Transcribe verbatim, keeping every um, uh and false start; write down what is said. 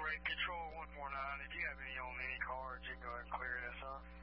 Control one four nine, if you have any on any cards, you can go ahead and clear this up.